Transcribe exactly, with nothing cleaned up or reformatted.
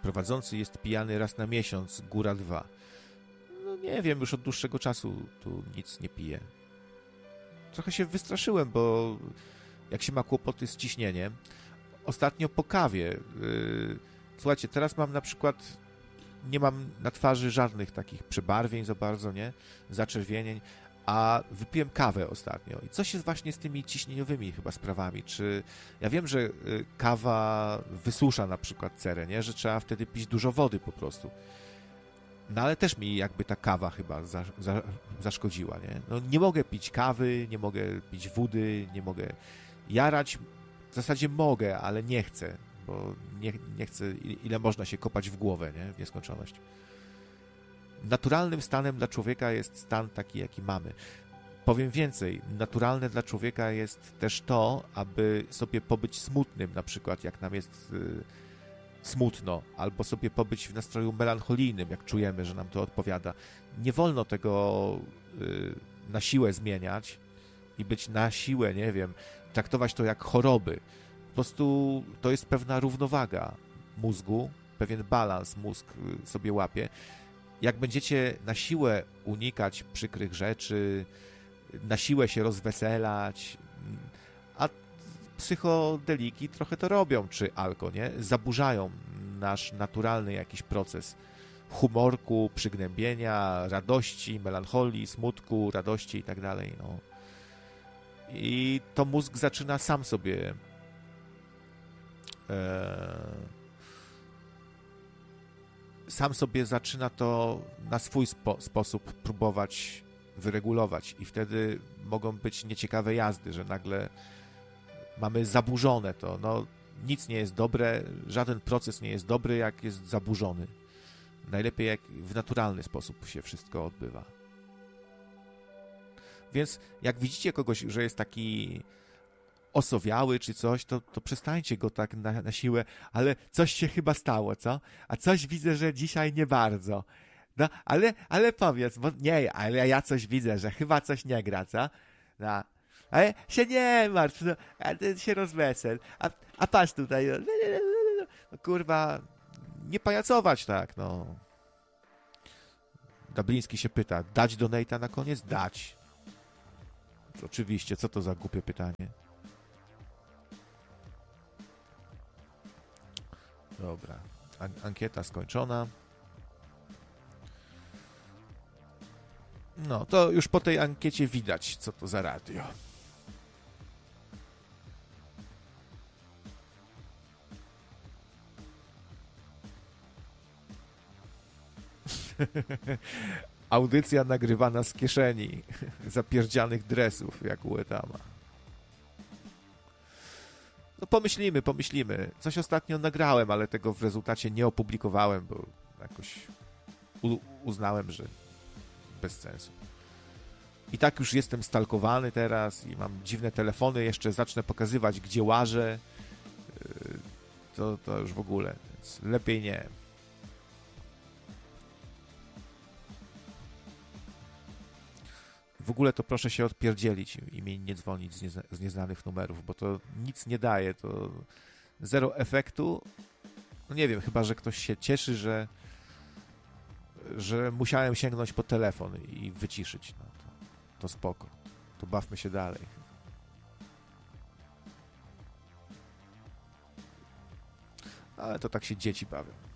prowadzący jest pijany raz na miesiąc, góra dwa. No nie wiem, już od dłuższego czasu tu nic nie piję. Trochę się wystraszyłem, bo jak się ma kłopoty z ciśnieniem, ostatnio po kawie, yy, słuchajcie, teraz mam na przykład, nie mam na twarzy żadnych takich przebarwień za bardzo, nie? Zaczerwienień, a wypiłem kawę ostatnio. I coś jest właśnie z tymi ciśnieniowymi chyba sprawami. Czy ja wiem, że kawa wysusza na przykład cerę, nie? Że trzeba wtedy pić dużo wody po prostu. No ale też mi jakby ta kawa chyba za, za, zaszkodziła, nie? No nie mogę pić kawy, nie mogę pić wody, nie mogę jarać. W zasadzie mogę, ale nie chcę, bo nie, nie chcę, ile można się kopać w głowę, nie? W nieskończoność. Naturalnym stanem dla człowieka jest stan taki, jaki mamy. Powiem więcej, naturalne dla człowieka jest też to, aby sobie pobyć smutnym, na przykład jak nam jest y, smutno, albo sobie pobyć w nastroju melancholijnym, jak czujemy, że nam to odpowiada. Nie wolno tego y, na siłę zmieniać i być na siłę, nie wiem, traktować to jak choroby. Po prostu to jest pewna równowaga mózgu, pewien balans mózg sobie łapie. Jak będziecie na siłę unikać przykrych rzeczy, na siłę się rozweselać, a psychodeliki trochę to robią, czy alko, nie? Zaburzają nasz naturalny jakiś proces humorku, przygnębienia, radości, melancholii, smutku, radości i tak dalej, no. I to mózg zaczyna sam sobie e, sam sobie zaczyna to na swój spo, sposób próbować wyregulować i wtedy mogą być nieciekawe jazdy, że nagle mamy zaburzone to. No, nic nie jest dobre, żaden proces nie jest dobry, jak jest zaburzony. Najlepiej jak w naturalny sposób się wszystko odbywa. Więc jak widzicie kogoś, że jest taki osowiały czy coś, to, to przestańcie go tak na, na siłę, ale coś się chyba stało, co? A coś widzę, że dzisiaj nie bardzo. No, ale, ale powiedz, bo nie, ale ja coś widzę, że chyba coś nie gra, co? No, ale się nie martw, no, a ty się rozwesel. A, a patrz tutaj, no, no, kurwa, nie pajacować tak, no. Dabliński się pyta, dać donate'a na koniec? Dać. Oczywiście, co to za głupie pytanie? Dobra, An- ankieta skończona. No, to już po tej ankiecie widać, co to za radio. Audycja nagrywana z kieszeni zapierdzianych dresów, jak u Etama. No pomyślimy, pomyślimy. Coś ostatnio nagrałem, ale tego w rezultacie nie opublikowałem, bo jakoś u- uznałem, że bez sensu. I tak już jestem stalkowany teraz i mam dziwne telefony, jeszcze zacznę pokazywać, gdzie łażę. To, to już w ogóle, więc lepiej nie. W ogóle to proszę się odpierdzielić i mi nie dzwonić z, niezna- z nieznanych numerów, bo to nic nie daje, to zero efektu. No nie wiem, chyba że ktoś się cieszy, że że musiałem sięgnąć po telefon i wyciszyć. No to, to spoko. To bawmy się dalej. Ale to tak się dzieci bawią.